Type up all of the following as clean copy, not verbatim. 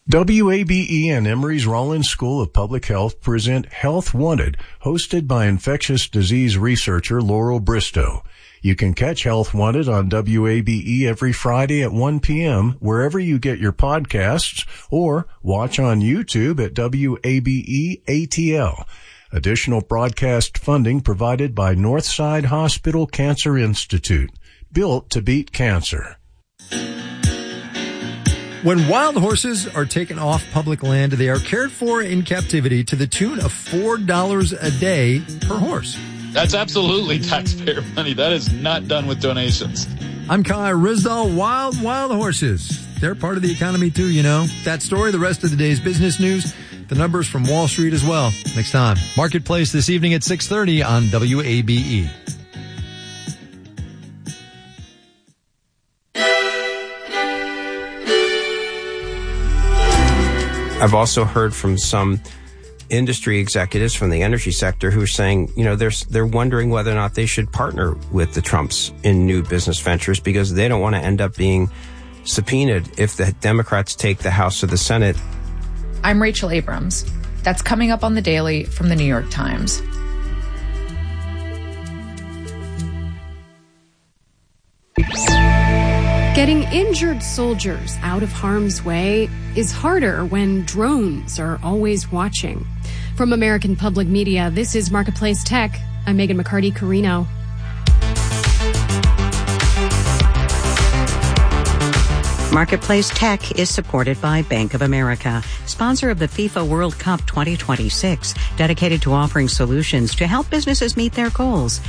WABE and Emory's Rollins School of Public Health present Health Wanted, hosted by infectious disease researcher Laurel Bristow. You can catch Health Wanted on WABE every Friday at 1 p.m. wherever you get your podcasts, or watch on YouTube at WABE ATL. Additional broadcast funding provided by Northside Hospital Cancer Institute, built to beat cancer. When wild horses are taken off public land, they are cared for in captivity to the tune of $4 a day per horse. That's absolutely taxpayer money. That is not done with donations. I'm Kai Ryssdal. Wild horses. They're part of the economy too, you know. That story, the rest of the day's business news, the numbers from Wall Street as well. Next time. Marketplace this evening at 6:30 on WABE. I've also heard from some industry executives from the energy sector who are saying, you know, they're wondering whether or not they should partner with the Trumps in new business ventures because they don't want to end up being subpoenaed if the Democrats take the House or the Senate. I'm Rachel Abrams. That's coming up on The Daily from the New York Times. Getting injured soldiers out of harm's way is harder when drones are always watching. From American Public Media, this is Marketplace Tech. I'm Megan McCarty-Carino. Marketplace Tech is supported by Bank of America, sponsor of the FIFA World Cup 2026, dedicated to offering solutions to help businesses meet their goals.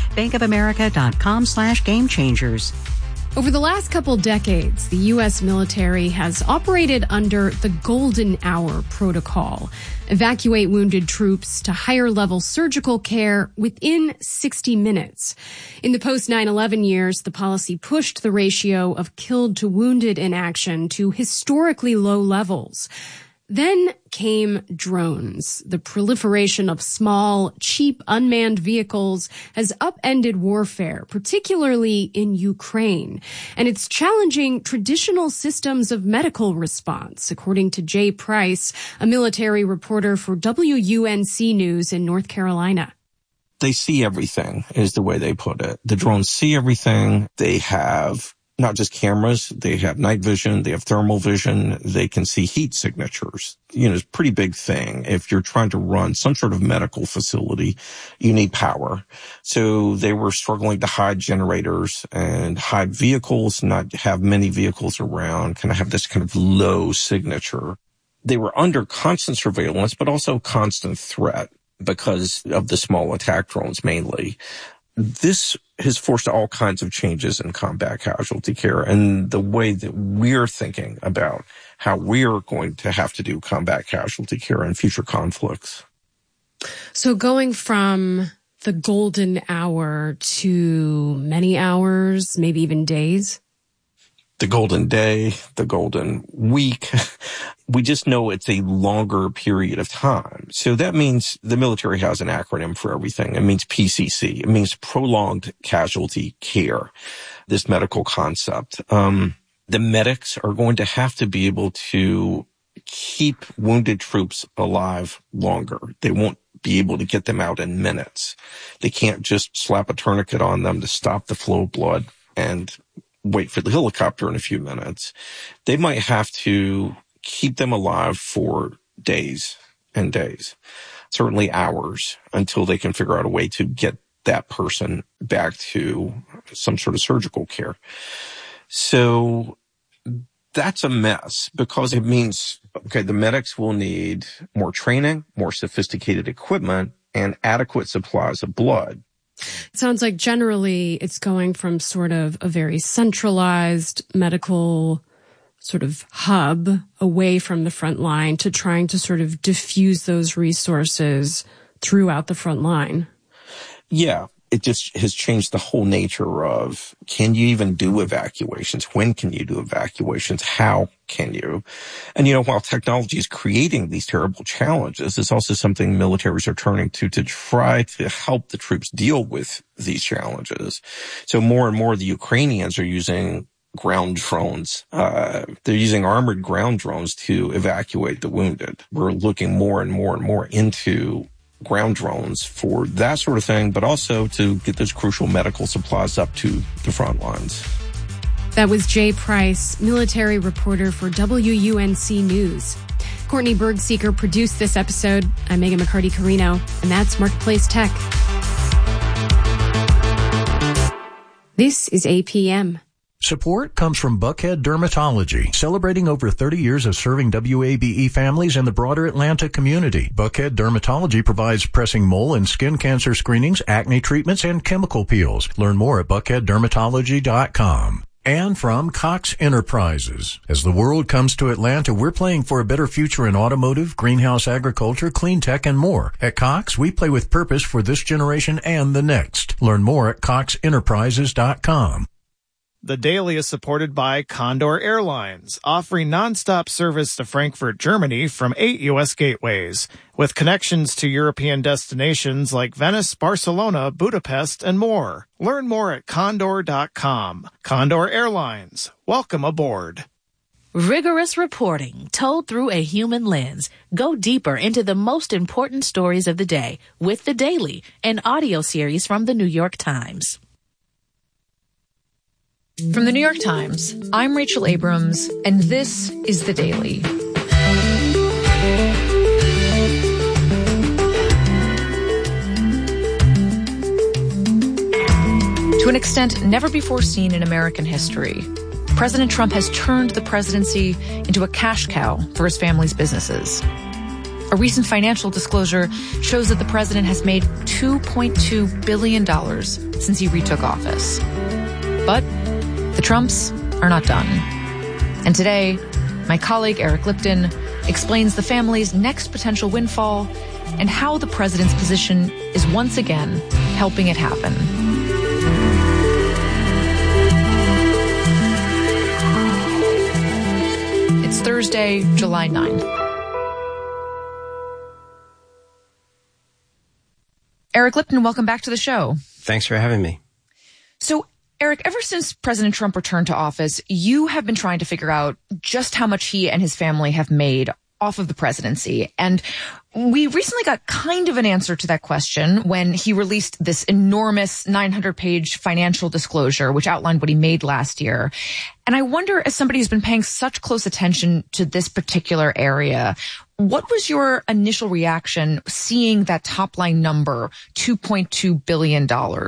bankofamerica.com/gamechangers. Over the last couple decades, the U.S. military has operated under the Golden Hour Protocol. Evacuate wounded troops to higher-level surgical care within 60 minutes. In the post-9/11 years, the policy pushed the ratio of killed to wounded in action to historically low levels. Then came drones. The proliferation of small, cheap, unmanned vehicles has upended warfare, particularly in Ukraine. And it's challenging traditional systems of medical response, according to Jay Price, a military reporter for WUNC News in North Carolina. They see everything, is the way they put it. The drones see everything. They have not just cameras, they have night vision, they have thermal vision, they can see heat signatures. You know, it's a pretty big thing. If you're trying to run some sort of medical facility, you need power. So they were struggling to hide generators and hide vehicles, not have many vehicles around, kind of have this kind of low signature. They were under constant surveillance, but also constant threat because of the small attack drones mainly. This has forced all kinds of changes in combat casualty care and the way that we're thinking about how we're going to have to do combat casualty care in future conflicts. So going from the golden hour to many hours, maybe even days? The golden day, the golden week. We just know it's a longer period of time. So that means the military has an acronym for everything. It means PCC. It means prolonged casualty care, this medical concept. The medics are going to have to be able to keep wounded troops alive longer. They won't be able to get them out in minutes. They can't just slap a tourniquet on them to stop the flow of blood and wait for the helicopter in a few minutes. They might have to keep them alive for days and days, certainly hours, until they can figure out a way to get that person back to some sort of surgical care. So that's a mess because it means, okay, the medics will need more training, more sophisticated equipment, and adequate supplies of blood. It sounds like generally it's going from sort of a very centralized medical sort of hub away from the front line to trying to sort of diffuse those resources throughout the front line. Yeah, it just has changed the whole nature of, can you even do evacuations? When can you do evacuations? How can you? And, you know, while technology is creating these terrible challenges, it's also something militaries are turning to try to help the troops deal with these challenges. So more and more the Ukrainians are using ground drones. They're using armored ground drones to evacuate the wounded. We're looking more and more and more into ground drones for that sort of thing, but also to get those crucial medical supplies up to the front lines. That was Jay Price, military reporter for WUNC News. Courtney Bergseeker produced this episode. I'm Megan McCarty-Carino, and that's Marketplace Tech. This is APM. Support comes from Buckhead Dermatology, celebrating over 30 years of serving WABE families in the broader Atlanta community. Buckhead Dermatology provides pressing mole and skin cancer screenings, acne treatments, and chemical peels. Learn more at buckheaddermatology.com. And from Cox Enterprises. As the world comes to Atlanta, we're playing for a better future in automotive, greenhouse agriculture, clean tech, and more. At Cox, we play with purpose for this generation and the next. Learn more at coxenterprises.com. The Daily is supported by Condor Airlines, offering nonstop service to Frankfurt, Germany from 8 U.S. gateways, with connections to European destinations like Venice, Barcelona, Budapest, and more. Learn more at condor.com. Condor Airlines. Welcome aboard. Rigorous reporting told through a human lens. Go deeper into the most important stories of the day with The Daily, an audio series from the New York Times. From the New York Times, I'm Rachel Abrams, and this is The Daily. To an extent never before seen in American history, President Trump has turned the presidency into a cash cow for his family's businesses. A recent financial disclosure shows that the president has made $2.2 billion since he retook office. But the Trumps are not done. And today, my colleague Eric Lipton explains the family's next potential windfall and how the president's position is once again helping it happen. It's Thursday, July 9th. Eric Lipton, welcome back to the show. Thanks for having me. So, Eric, ever since President Trump returned to office, you have been trying to figure out just how much he and his family have made off of the presidency. And we recently got kind of an answer to that question when he released this enormous 900-page financial disclosure, which outlined what he made last year. And I wonder, as somebody who's been paying such close attention to this particular area, what was your initial reaction seeing that top-line number, $2.2 billion?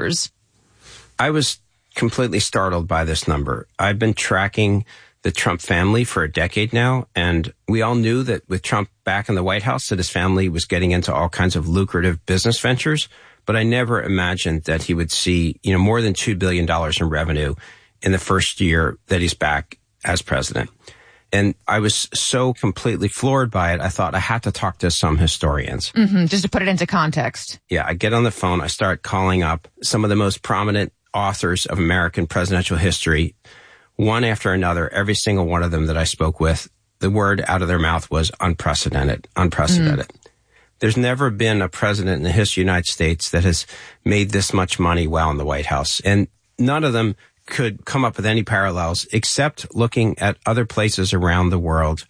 I was completely startled by this number. I've been tracking the Trump family for a decade now, and we all knew that with Trump back in the White House that his family was getting into all kinds of lucrative business ventures, but I never imagined that he would see, more than $2 billion in revenue in the first year that he's back as president. And I was so completely floored by it, I thought I had to talk to some historians. Just to put it into context. Yeah, I get on the phone, I start calling up some of the most prominent authors of American presidential history, one after another, every single one of them that I spoke with, the word out of their mouth was unprecedented. There's never been a president in the history of the United States that has made this much money while in the White House. And none of them could come up with any parallels except looking at other places around the world,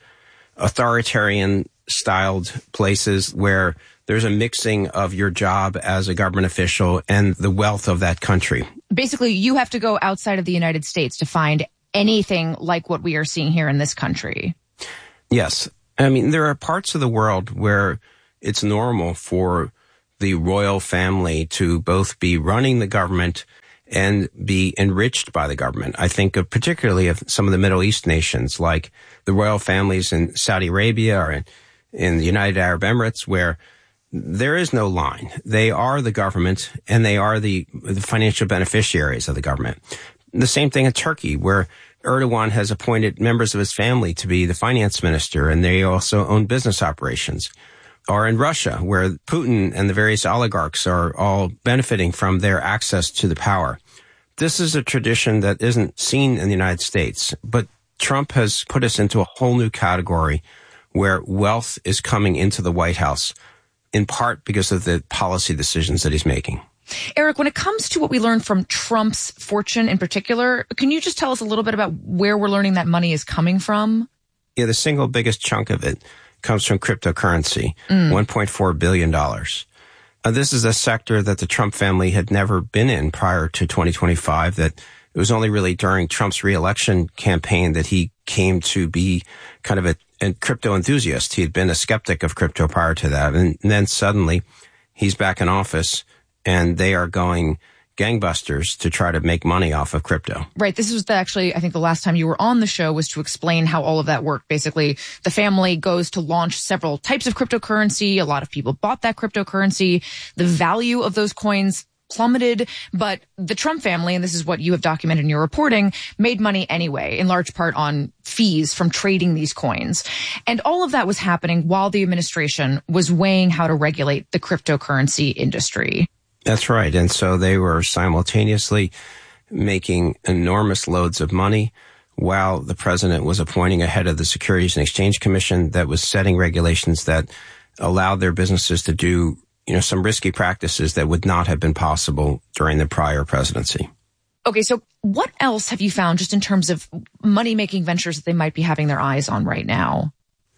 authoritarian-styled places where there's a mixing of your job as a government official and the wealth of that country. Basically, you have to go outside of the United States to find anything like what we are seeing here in this country. Yes. I mean, there are parts of the world where it's normal for the royal family to both be running the government and be enriched by the government. I think particularly of some of the Middle East nations, like the royal families in Saudi Arabia or in the United Arab Emirates, where there is no line. They are the government, and they are the financial beneficiaries of the government. The same thing in Turkey, where Erdogan has appointed members of his family to be the finance minister, and they also own business operations. Or in Russia, where Putin and the various oligarchs are all benefiting from their access to the power. This is a tradition that isn't seen in the United States, but Trump has put us into a whole new category where wealth is coming into the White House, in part because of the policy decisions that he's making. Eric, when it comes to what we learned from Trump's fortune in particular, can you just tell us a little bit about where we're learning that money is coming from? Yeah, the single biggest chunk of it comes from cryptocurrency, $1.4 billion. This is a sector that the Trump family had never been in prior to 2025, that it was only really during Trump's reelection campaign that he came to be kind of a crypto enthusiast. He had been a skeptic of crypto prior to that. And then suddenly he's back in office and they are going gangbusters to try to make money off of crypto. Right. This was actually, I think the last time you were on the show was to explain how all of that worked. Basically, the family goes to launch several types of cryptocurrency. A lot of people bought that cryptocurrency. The value of those coins plummeted, but the Trump family, and this is what you have documented in your reporting, made money anyway, in large part on fees from trading these coins. And all of that was happening while the administration was weighing how to regulate the cryptocurrency industry. That's right. And so they were simultaneously making enormous loads of money while the president was appointing a head of the Securities and Exchange Commission that was setting regulations that allowed their businesses to do some risky practices that would not have been possible during the prior presidency. Okay, so what else have you found just in terms of money-making ventures that they might be having their eyes on right now?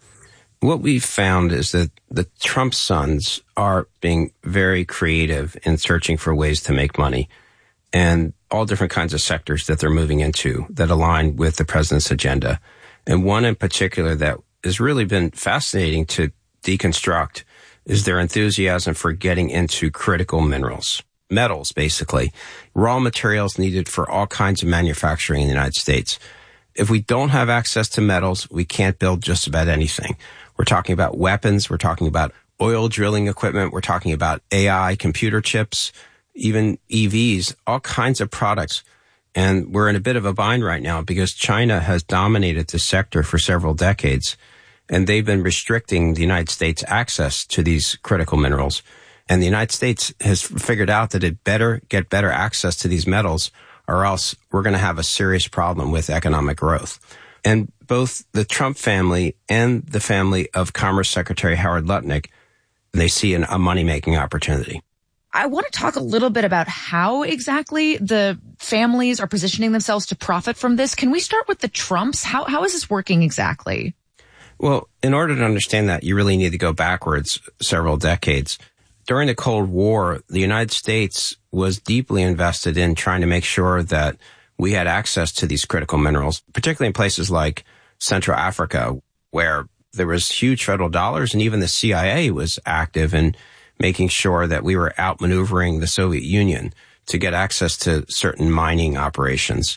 What we've found is that the Trump sons are being very creative in searching for ways to make money, and all different kinds of sectors that they're moving into that align with the president's agenda. And one in particular that has really been fascinating to deconstruct is their enthusiasm for getting into critical minerals, metals, basically, raw materials needed for all kinds of manufacturing in the United States. If we don't have access to metals, we can't build just about anything. We're talking about weapons. We're talking about oil drilling equipment. We're talking about AI, computer chips, even EVs, all kinds of products. And we're in a bit of a bind right now because China has dominated this sector for several decades. And they've been restricting the United States' access to these critical minerals. And the United States has figured out that it better get better access to these metals, or else we're going to have a serious problem with economic growth. And both the Trump family and the family of Commerce Secretary Howard Lutnick, they see a money-making opportunity. I want to talk a little bit about how exactly the families are positioning themselves to profit from this. Can we start with the Trumps? How is this working exactly? Well, in order to understand that, you really need to go backwards several decades. During the Cold War, the United States was deeply invested in trying to make sure that we had access to these critical minerals, particularly in places like Central Africa, where there was huge federal dollars, and even the CIA was active in making sure that we were outmaneuvering the Soviet Union to get access to certain mining operations.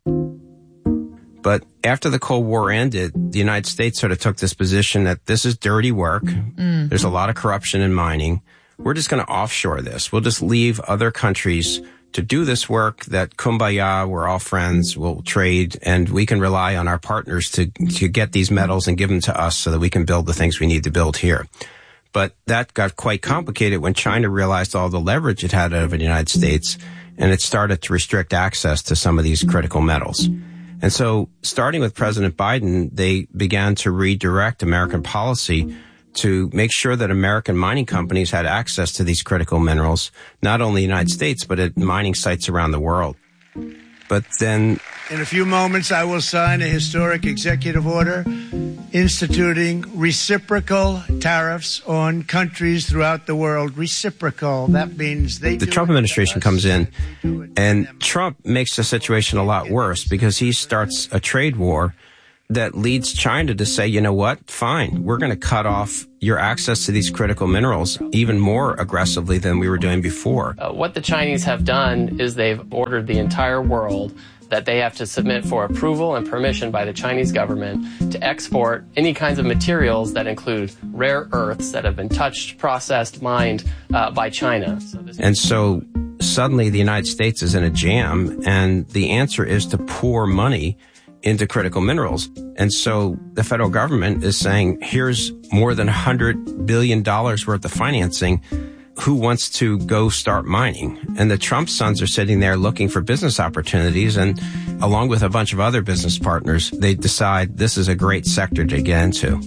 But after the Cold War ended, the United States sort of took this position that this is dirty work. There's a lot of corruption in mining. We're just going to offshore this. We'll just leave other countries to do this work, that kumbaya, we're all friends, we'll trade, and we can rely on our partners to get these metals and give them to us so that we can build the things we need to build here. But that got quite complicated when China realized all the leverage it had over the United States, and it started to restrict access to some of these critical metals. And so, starting with President Biden, they began to redirect American policy to make sure that American mining companies had access to these critical minerals, not only in the United States, but at mining sites around the world. But then, in a few moments, I will sign a historic executive order instituting reciprocal tariffs on countries throughout the world. Reciprocal. That means the Trump administration comes in, and Trump makes the situation a lot worse because he starts a trade war that leads China to say, you know what, fine, we're going to cut off your access to these critical minerals even more aggressively than we were doing before. What the Chinese have done is they've ordered the entire world that they have to submit for approval and permission by the Chinese government to export any kinds of materials that include rare earths that have been touched, processed, mined by China. And so suddenly the United States is in a jam, and the answer is to pour money into critical minerals. And so the federal government is saying, here's more than $100 billion worth of financing. Who wants to go start mining? And the Trump sons are sitting there looking for business opportunities, and along with a bunch of other business partners, they decide this is a great sector to get into.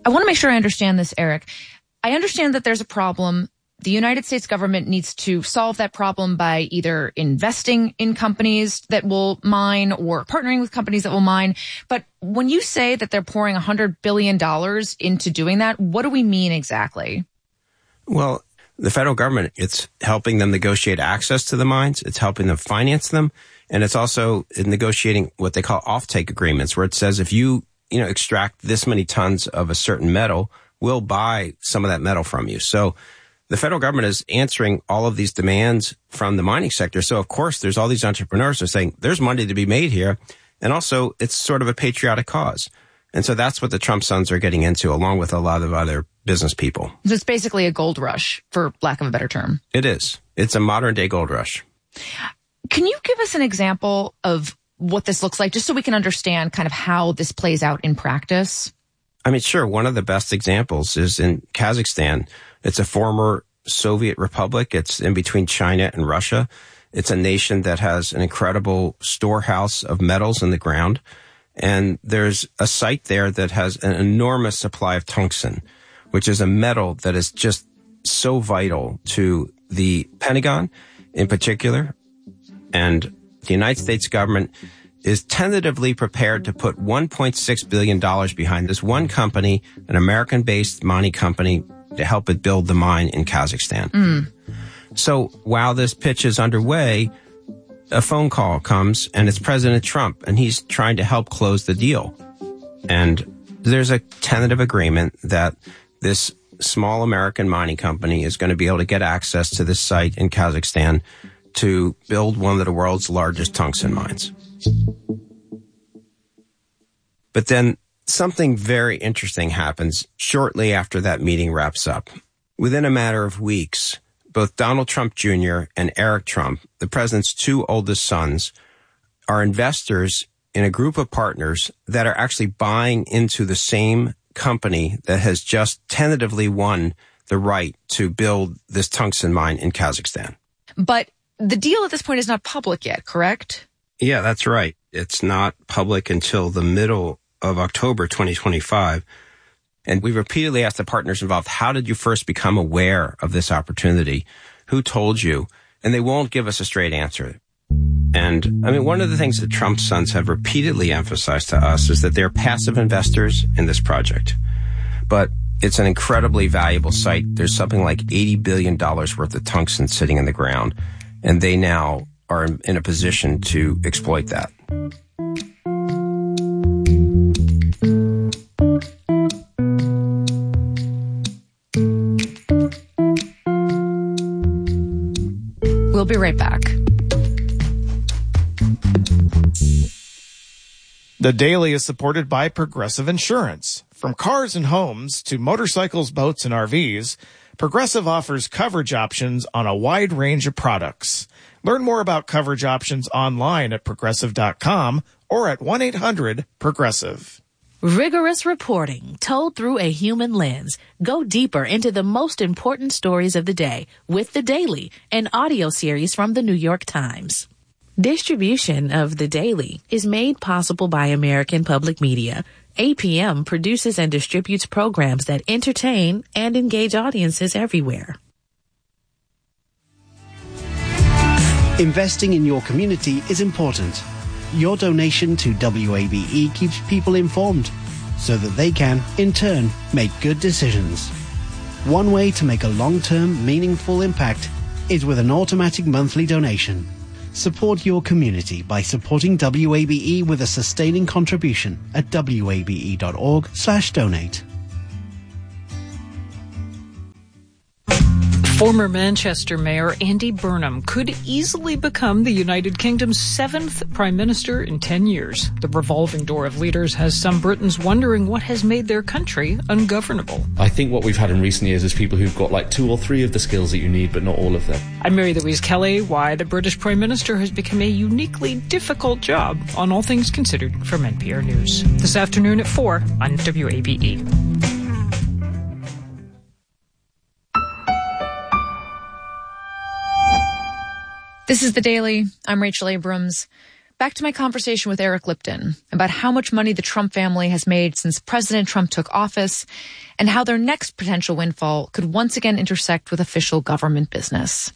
I want to make sure I understand this, Eric. I understand that there's a problem. The United States government needs to solve that problem by either investing in companies that will mine or partnering with companies that will mine. But when you say that they're pouring $100 billion into doing that, what do we mean exactly? Well, the federal government, it's helping them negotiate access to the mines. It's helping them finance them. And it's also negotiating what they call offtake agreements, where it says if you extract this many tons of a certain metal, we'll buy some of that metal from you. So the federal government is answering all of these demands from the mining sector. So, of course, there's all these entrepreneurs who are saying there's money to be made here. And also, it's sort of a patriotic cause. And so that's what the Trump sons are getting into, along with a lot of other business people. So it's basically a gold rush, for lack of a better term. It is. It's a modern-day gold rush. Can you give us an example of what this looks like, just so we can understand kind of how this plays out in practice? I mean, sure. One of the best examples is in Kazakhstan. It's a former Soviet republic. It's in between China and Russia. It's a nation that has an incredible storehouse of metals in the ground. And there's a site there that has an enormous supply of tungsten, which is a metal that is just so vital to the Pentagon in particular. And the United States government is tentatively prepared to put $1.6 billion behind this one company, an American-based mining company, to help it build the mine in Kazakhstan. So while this pitch is underway, a phone call comes, and it's President Trump, and he's trying to help close the deal. And there's a tentative agreement that this small American mining company is going to be able to get access to this site in Kazakhstan to build one of the world's largest tungsten mines. But then something very interesting happens shortly after that meeting wraps up. Within a matter of weeks, both Donald Trump Jr. and Eric Trump, the president's two oldest sons, are investors in a group of partners that are actually buying into the same company that has just tentatively won the right to build this tungsten mine in Kazakhstan. But the deal at this point is not public yet, correct? Yeah, that's right. It's not public until the middle of October 2025. And we repeatedly asked the partners involved, how did you first become aware of this opportunity? Who told you? And they won't give us a straight answer. And I mean, one of the things that Trump's sons have repeatedly emphasized to us is that they're passive investors in this project. But it's an incredibly valuable site. There's something like $80 billion worth of tungsten sitting in the ground. And they now are in a position to exploit that. We'll be right back. The Daily is supported by Progressive Insurance. From cars and homes to motorcycles, boats, and RVs, Progressive offers coverage options on a wide range of products. Learn more about coverage options online at Progressive.com or at 1-800-PROGRESSIVE. Rigorous reporting told through a human lens. Go deeper into the most important stories of the day with The Daily, an audio series from the New York Times. Distribution of The Daily is made possible by American Public Media. APM produces and distributes programs that entertain and engage audiences everywhere. Investing in your community is important. Your donation to WABE keeps people informed so that they can, in turn, make good decisions. One way to make a long-term, meaningful impact is with an automatic monthly donation. Support your community by supporting WABE with a sustaining contribution at wabe.org/donate. Former Manchester Mayor Andy Burnham could easily become the United Kingdom's 7th Prime Minister in 10 years. The revolving door of leaders has some Britons wondering what has made their country ungovernable. I think what we've had in recent years is people who've got like 2 or 3 of the skills that you need, but not all of them. I'm Mary Louise Kelly. Why the British Prime Minister has become a uniquely difficult job on All Things Considered from NPR News. This afternoon at 4 on WABE. This is The Daily. I'm Rachel Abrams. back to my conversation with Eric Lipton about how much money the Trump family has made since President Trump took office and how their next potential windfall could once again intersect with official government business.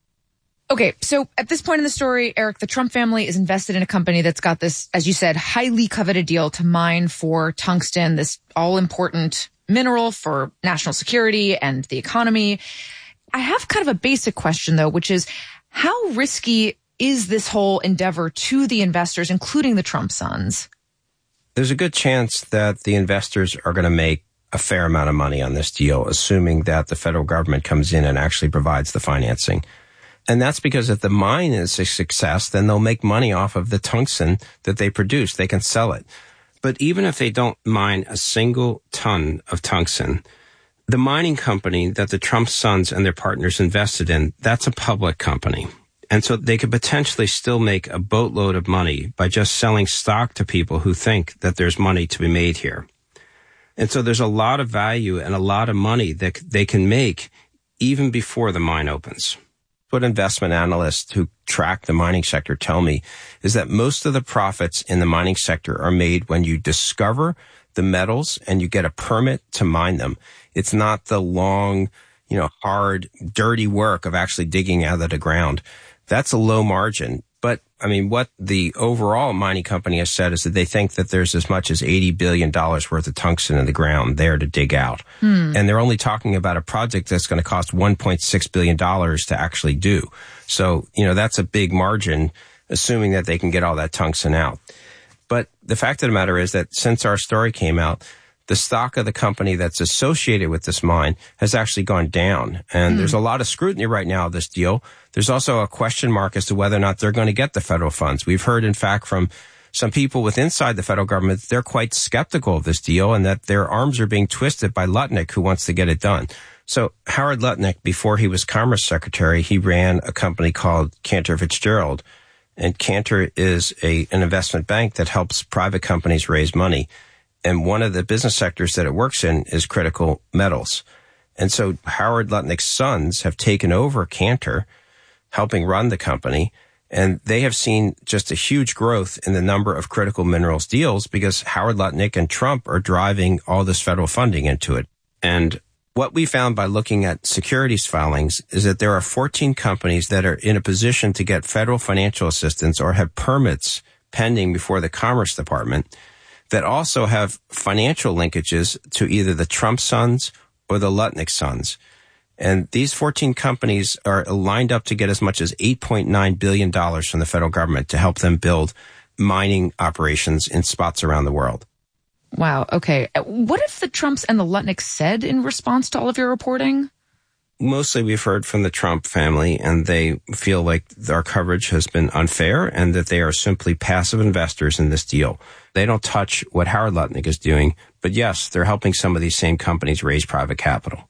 Okay, so at this point in the story, Eric, the Trump family is invested in a company that's got this, as you said, highly coveted deal to mine for tungsten, this all-important mineral for national security and the economy. I have kind of a basic question, though, which is how risky is this whole endeavor to the investors, including the Trump sons? There's a good chance that the investors are going to make a fair amount of money on this deal, assuming that the federal government comes in and actually provides the financing. And that's because if the mine is a success, then they'll make money off of the tungsten that they produce. They can sell it. But even if they don't mine a single ton of tungsten, the mining company that the Trump sons and their partners invested in, that's a public company. And so they could potentially still make a boatload of money by just selling stock to people who think that there's money to be made here. And so there's a lot of value and a lot of money that they can make even before the mine opens. What investment analysts who track the mining sector tell me is that most of the profits in the mining sector are made when you discover the metals and you get a permit to mine them. It's not the long, hard, dirty work of actually digging out of the ground. That's a low margin. But, what the overall mining company has said is that they think that there's as much as $80 billion worth of tungsten in the ground there to dig out. And they're only talking about a project that's going to cost $1.6 billion to actually do. So, that's a big margin, assuming that they can get all that tungsten out. But the fact of the matter is that since our story came out, the stock of the company that's associated with this mine has actually gone down. And there's a lot of scrutiny right now of this deal. There's also a question mark as to whether or not they're going to get the federal funds. We've heard, in fact, from some people with inside the federal government, they're quite skeptical of this deal and that their arms are being twisted by Lutnick, who wants to get it done. So Howard Lutnick, before he was Commerce Secretary, he ran a company called Cantor Fitzgerald. And Cantor is an investment bank that helps private companies raise money. And one of the business sectors that it works in is critical metals. And so Howard Lutnick's sons have taken over Cantor, helping run the company. And they have seen just a huge growth in the number of critical minerals deals because Howard Lutnick and Trump are driving all this federal funding into it. And what we found by looking at securities filings is that there are 14 companies that are in a position to get federal financial assistance or have permits pending before the Commerce Department that also have financial linkages to either the Trump sons or the Lutnick sons. And these 14 companies are lined up to get as much as $8.9 billion from the federal government to help them build mining operations in spots around the world. Wow. Okay. What have the Trumps and the Lutnicks said in response to all of your reporting? Mostly we've heard from the Trump family, and they feel like our coverage has been unfair and that they are simply passive investors in this deal. They don't touch what Howard Lutnick is doing, but yes, they're helping some of these same companies raise private capital.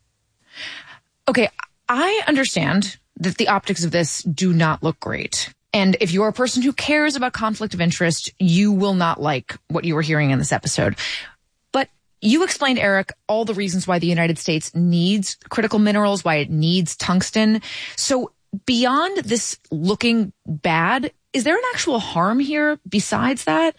Okay, I understand that the optics of this do not look great. And if you're a person who cares about conflict of interest, you will not like what you were hearing in this episode. But you explained, Eric, all the reasons why the United States needs critical minerals, why it needs tungsten. So beyond this looking bad, is there an actual harm here besides that?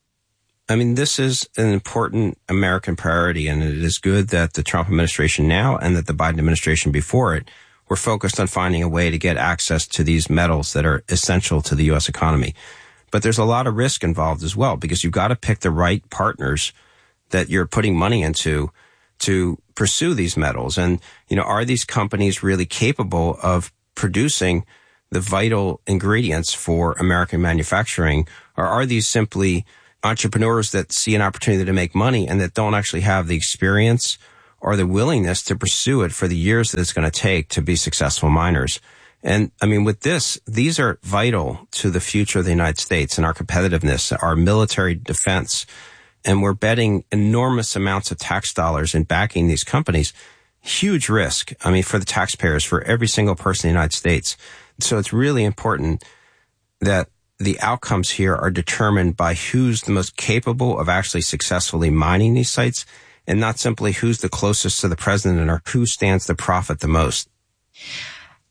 This is an important American priority, and it is good that the Trump administration now and that the Biden administration before it were focused on finding a way to get access to these metals that are essential to the U.S. economy. But there's a lot of risk involved as well, because you've got to pick the right partners that you're putting money into to pursue these metals. And, are these companies really capable of producing the vital ingredients for American manufacturing, or are these simply entrepreneurs that see an opportunity to make money and that don't actually have the experience or the willingness to pursue it for the years that it's going to take to be successful miners? And with this, these are vital to the future of the United States and our competitiveness, our military defense. And we're betting enormous amounts of tax dollars in backing these companies. Huge risk, for the taxpayers, for every single person in the United States. So it's really important that the outcomes here are determined by who's the most capable of actually successfully mining these sites, and not simply who's the closest to the president or who stands to profit the most.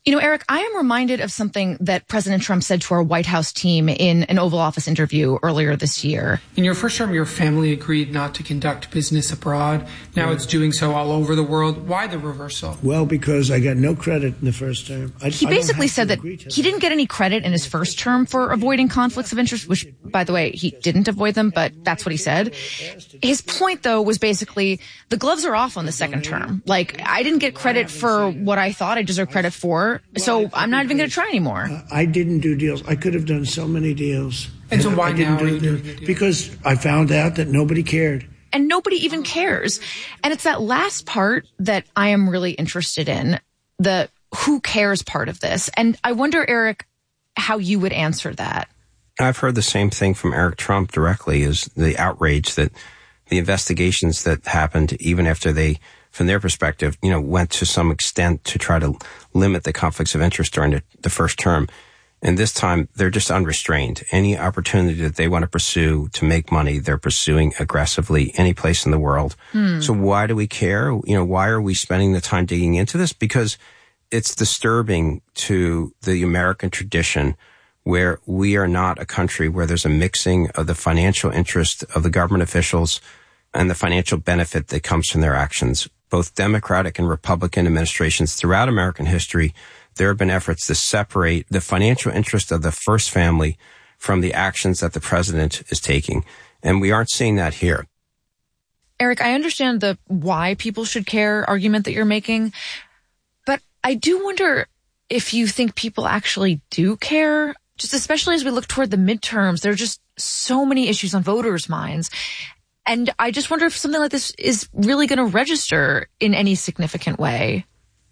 You know, Eric, I am reminded of something that President Trump said to our White House team in an Oval Office interview earlier this year. In your first term, your family agreed not to conduct business abroad. Now it's doing so all over the world. Why the reversal? Well, because I got no credit in the first term. He basically said that he didn't get any credit in his first term for avoiding conflicts of interest, which, by the way, he didn't avoid them, but that's what he said. His point, though, was basically the gloves are off on the second term. Like, I didn't get credit for what I thought I deserved credit for. So I'm not even going to try anymore. I didn't do deals. I could have done so many deals. And so why now? Because I found out that nobody cared. And nobody even cares. And it's that last part that I am really interested in, the who cares part of this. And I wonder, Eric, how you would answer that. I've heard the same thing from Eric Trump directly, is the outrage that the investigations that happened, even after they, from their perspective, went to some extent to try to limit the conflicts of interest during the first term. And this time, they're just unrestrained. Any opportunity that they want to pursue to make money, they're pursuing aggressively any place in the world. So why do we care? Why are we spending the time digging into this? Because it's disturbing to the American tradition where we are not a country where there's a mixing of the financial interest of the government officials and the financial benefit that comes from their actions. Both Democratic and Republican administrations throughout American history, there have been efforts to separate the financial interest of the first family from the actions that the president is taking. And we aren't seeing that here. Eric, I understand the why people should care argument that you're making, but I do wonder if you think people actually do care, just especially as we look toward the midterms. There are just so many issues on voters' minds. And I just wonder if something like this is really going to register in any significant way.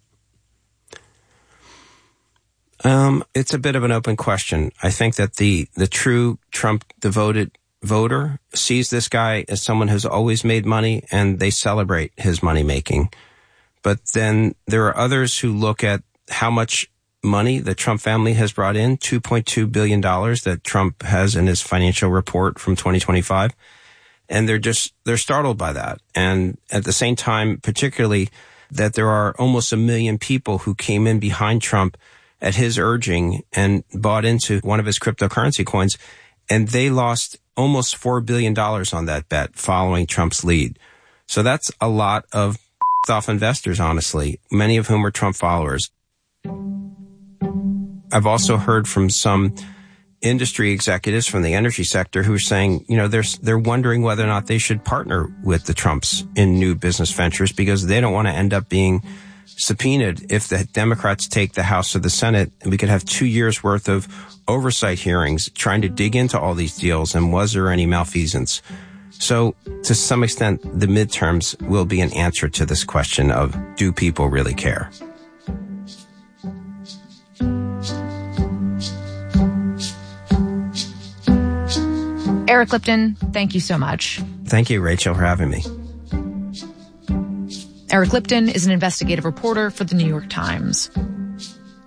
It's a bit of an open question. I think that the true Trump devoted voter sees this guy as someone who's always made money, and they celebrate his money making. But then there are others who look at how much money the Trump family has brought in, $2.2 billion that Trump has in his financial report from 2025. And they're startled by that. And at the same time, particularly that there are almost 1 million people who came in behind Trump at his urging and bought into one of his cryptocurrency coins. And they lost almost $4 billion on that bet following Trump's lead. So that's a lot of off investors, honestly, many of whom are Trump followers. I've also heard from some industry executives from the energy sector who are saying, they're wondering whether or not they should partner with the Trumps in new business ventures because they don't want to end up being subpoenaed if the Democrats take the House or the Senate, and we could have 2 years worth of oversight hearings trying to dig into all these deals and was there any malfeasance. So to some extent, the midterms will be an answer to this question of, do people really care? Eric Lipton, thank you so much. Thank you, Rachel, for having me. Eric Lipton is an investigative reporter for the New York Times.